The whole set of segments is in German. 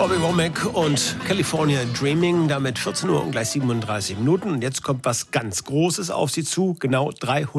Bobby Womack und California Dreaming, damit 14 Uhr und gleich 37 Minuten. Und jetzt kommt was ganz Großes auf Sie zu, genau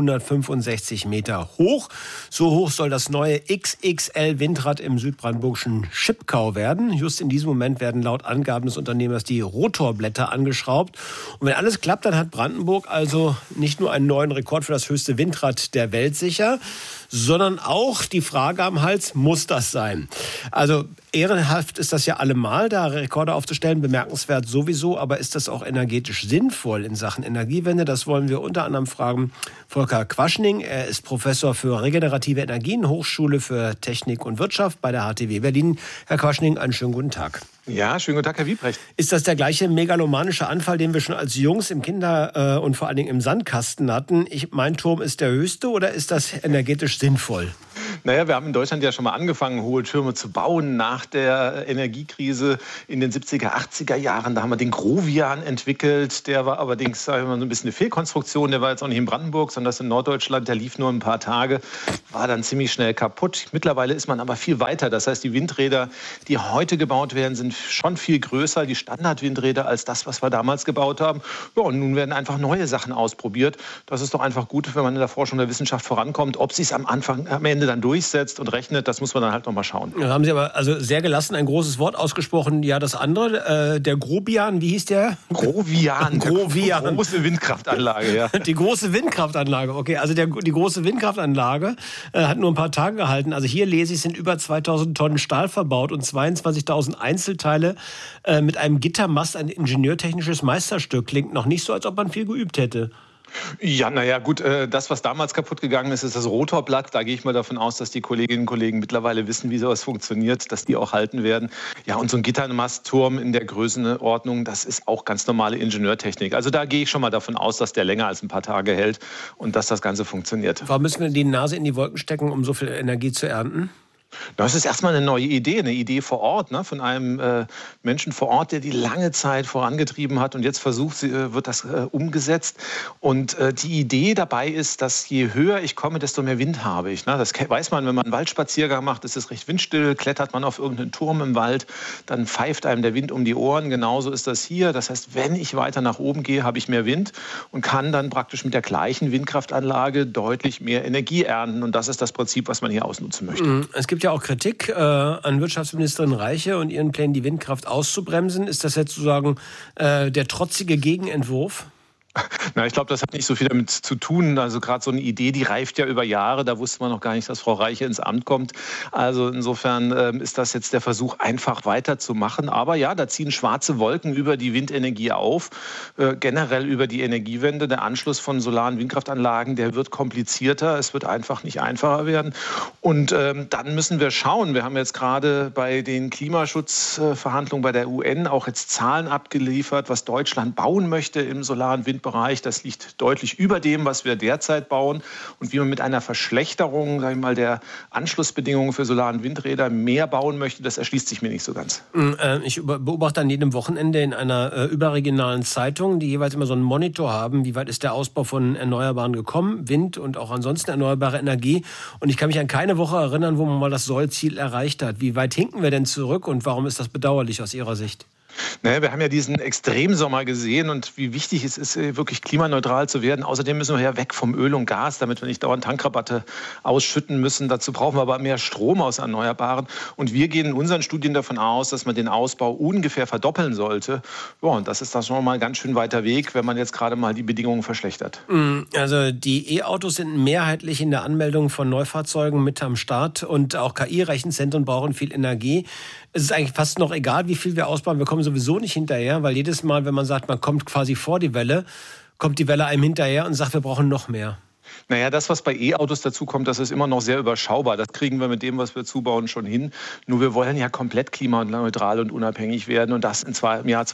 365 Meter hoch. So hoch soll das neue XXL-Windrad im südbrandenburgischen Schipkau werden. Just in diesem Moment werden laut Angaben des Unternehmers die Rotorblätter angeschraubt. Und wenn alles klappt, dann hat Brandenburg also nicht nur einen neuen Rekord für das höchste Windrad der Welt sicher, sondern auch die Frage am Hals, muss das sein? Also ehrenhaft ist das ja allemal, da Rekorde aufzustellen, bemerkenswert sowieso, aber ist das auch energetisch sinnvoll in Sachen Energiewende? Das wollen wir unter anderem fragen Volker Quaschning. Er ist Professor für regenerative Energien, Hochschule für Technik und Wirtschaft bei der HTW Berlin. Herr Quaschning, einen schönen guten Tag. Ja, schönen guten Tag, Herr Wiebrecht. Ist das der gleiche megalomanische Anfall, den wir schon als Jungs im Kinder- und vor allen Dingen im Sandkasten hatten? Mein Turm ist der höchste, oder ist das energetisch sinnvoll? Naja, wir haben in Deutschland ja schon mal angefangen, hohe Türme zu bauen nach der Energiekrise in den 70er, 80er Jahren. Da haben wir den Grovian entwickelt. Der war allerdings, sagen wir mal, so ein bisschen eine Fehlkonstruktion. Der war jetzt auch nicht in Brandenburg, sondern das in Norddeutschland. Der lief nur ein paar Tage, war dann ziemlich schnell kaputt. Mittlerweile ist man aber viel weiter. Das heißt, die Windräder, die heute gebaut werden, sind schon viel größer, die Standardwindräder, als das, was wir damals gebaut haben. Ja, und nun werden einfach neue Sachen ausprobiert. Das ist doch einfach gut, wenn man in der Forschung der Wissenschaft vorankommt. Ob sie es am Ende dann durchsetzt und rechnet, das muss man dann halt noch mal schauen. Da haben Sie aber also sehr gelassen ein großes Wort ausgesprochen. Ja, das andere, der Grobian, wie hieß der? Grovian. Grovian. Die große Windkraftanlage, ja. Die große Windkraftanlage, okay. Also die große Windkraftanlage hat nur ein paar Tage gehalten. Also hier lese ich, sind über 2000 Tonnen Stahl verbaut und 22.000 Einzelteile mit einem Gittermast, ein ingenieurtechnisches Meisterstück. Klingt noch nicht so, als ob man viel geübt hätte. Ja, naja, gut, das, was damals kaputt gegangen ist, ist das Rotorblatt. Da gehe ich mal davon aus, dass die Kolleginnen und Kollegen mittlerweile wissen, wie sowas funktioniert, dass die auch halten werden. Ja, und so ein Gittermastturm in der Größenordnung, das ist auch ganz normale Ingenieurtechnik. Also da gehe ich schon mal davon aus, dass der länger als ein paar Tage hält und dass das Ganze funktioniert. Warum müssen wir die Nase in die Wolken stecken, um so viel Energie zu ernten? Das ist erstmal eine Idee vor Ort, ne, von einem Menschen vor Ort, der die lange Zeit vorangetrieben hat und jetzt wird das umgesetzt. Und die Idee dabei ist, dass je höher ich komme, desto mehr Wind habe ich. Ne? Das weiß man, wenn man einen Waldspaziergang macht, ist es recht windstill, klettert man auf irgendeinen Turm im Wald, dann pfeift einem der Wind um die Ohren. Genauso ist das hier. Das heißt, wenn ich weiter nach oben gehe, habe ich mehr Wind und kann dann praktisch mit der gleichen Windkraftanlage deutlich mehr Energie ernten. Und das ist das Prinzip, was man hier ausnutzen möchte. Es gibt ja auch Kritik an Wirtschaftsministerin Reiche und ihren Plänen, die Windkraft auszubremsen. Ist das jetzt sozusagen der trotzige Gegenentwurf? Na, ich glaube, das hat nicht so viel damit zu tun. Also gerade so eine Idee, die reift ja über Jahre. Da wusste man noch gar nicht, dass Frau Reiche ins Amt kommt. Also insofern ist das jetzt der Versuch, einfach weiterzumachen. Aber ja, da ziehen schwarze Wolken über die Windenergie auf. Generell über die Energiewende. Der Anschluss von solaren Windkraftanlagen, der wird komplizierter. Es wird einfach nicht einfacher werden. Und dann müssen wir schauen. Wir haben jetzt gerade bei den Klimaschutzverhandlungen bei der UN auch jetzt Zahlen abgeliefert, was Deutschland bauen möchte im solaren Windbereich. Das liegt deutlich über dem, was wir derzeit bauen. Und wie man mit einer Verschlechterung, sag ich mal, der Anschlussbedingungen für solaren Windräder mehr bauen möchte, das erschließt sich mir nicht so ganz. Ich beobachte an jedem Wochenende in einer überregionalen Zeitung, die jeweils immer so einen Monitor haben, wie weit ist der Ausbau von Erneuerbaren gekommen, Wind und auch ansonsten erneuerbare Energie. Und ich kann mich an keine Woche erinnern, wo man mal das Sollziel erreicht hat. Wie weit hinken wir denn zurück und warum ist das bedauerlich aus Ihrer Sicht? Naja, wir haben ja diesen Extremsommer gesehen und wie wichtig es ist, wirklich klimaneutral zu werden. Außerdem müssen wir ja weg vom Öl und Gas, damit wir nicht dauernd Tankrabatte ausschütten müssen. Dazu brauchen wir aber mehr Strom aus Erneuerbaren. Und wir gehen in unseren Studien davon aus, dass man den Ausbau ungefähr verdoppeln sollte. Ja, und das ist dann schon mal ein ganz schön weiter Weg, wenn man jetzt gerade mal die Bedingungen verschlechtert. Also die E-Autos sind mehrheitlich in der Anmeldung von Neufahrzeugen mit am Start und auch KI-Rechenzentren brauchen viel Energie. Es ist eigentlich fast noch egal, wie viel wir ausbauen. Wir kommen sowieso nicht hinterher, weil jedes Mal, wenn man sagt, man kommt quasi vor die Welle, kommt die Welle einem hinterher und sagt, wir brauchen noch mehr. Naja, das, was bei E-Autos dazu kommt, das ist immer noch sehr überschaubar. Das kriegen wir mit dem, was wir zubauen, schon hin. Nur wir wollen ja komplett klimaneutral und unabhängig werden und das im Jahr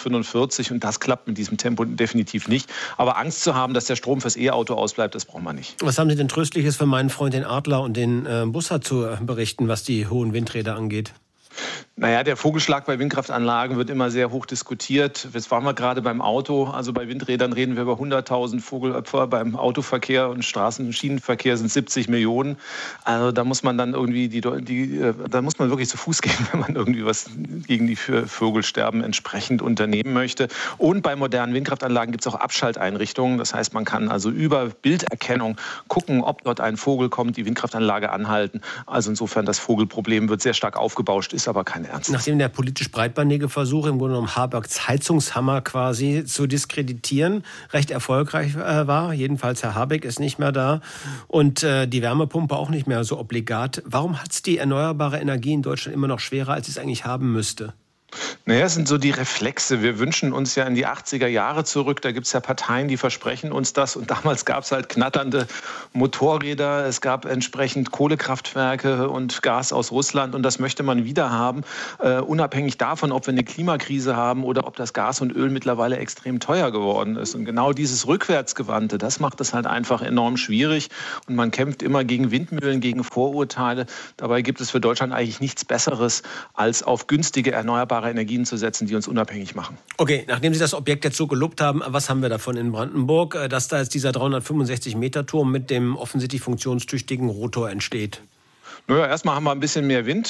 2045. Und das klappt mit diesem Tempo definitiv nicht. Aber Angst zu haben, dass der Strom fürs E-Auto ausbleibt, das brauchen wir nicht. Was haben Sie denn Tröstliches für meinen Freund den Adler und den Bussard zu berichten, was die hohen Windräder angeht? Naja, der Vogelschlag bei Windkraftanlagen wird immer sehr hoch diskutiert. Jetzt waren wir gerade beim Auto. Also bei Windrädern reden wir über 100.000 Vogelopfer. Beim Autoverkehr und Straßen- und Schienenverkehr sind 70 Millionen. Also da muss man dann irgendwie da muss man wirklich zu Fuß gehen, wenn man irgendwie was gegen die Vogelsterben entsprechend unternehmen möchte. Und bei modernen Windkraftanlagen gibt es auch Abschalteinrichtungen. Das heißt, man kann also über Bilderkennung gucken, ob dort ein Vogel kommt, die Windkraftanlage anhalten. Also insofern, das Vogelproblem wird sehr stark aufgebauscht, ist aber keine Ernst. Nachdem der politisch breitbandige Versuch, im Grunde genommen Habecks Heizungshammer quasi zu diskreditieren, recht erfolgreich war, jedenfalls Herr Habeck ist nicht mehr da und die Wärmepumpe auch nicht mehr so obligat. Warum hat es die erneuerbare Energie in Deutschland immer noch schwerer, als es eigentlich haben müsste? Naja, es sind so die Reflexe. Wir wünschen uns ja in die 80er Jahre zurück. Da gibt es ja Parteien, die versprechen uns das. Und damals gab es halt knatternde Motorräder. Es gab entsprechend Kohlekraftwerke und Gas aus Russland. Und das möchte man wieder haben, unabhängig davon, ob wir eine Klimakrise haben oder ob das Gas und Öl mittlerweile extrem teuer geworden ist. Und genau dieses Rückwärtsgewandte, das macht es halt einfach enorm schwierig. Und man kämpft immer gegen Windmühlen, gegen Vorurteile. Dabei gibt es für Deutschland eigentlich nichts Besseres, als auf günstige erneuerbare Energien zu setzen, die uns unabhängig machen. Okay, nachdem Sie das Objekt jetzt so gelobt haben, was haben wir davon in Brandenburg, dass da jetzt dieser 365-Meter-Turm mit dem offensichtlich funktionstüchtigen Rotor entsteht? Naja, erstmal haben wir ein bisschen mehr Wind.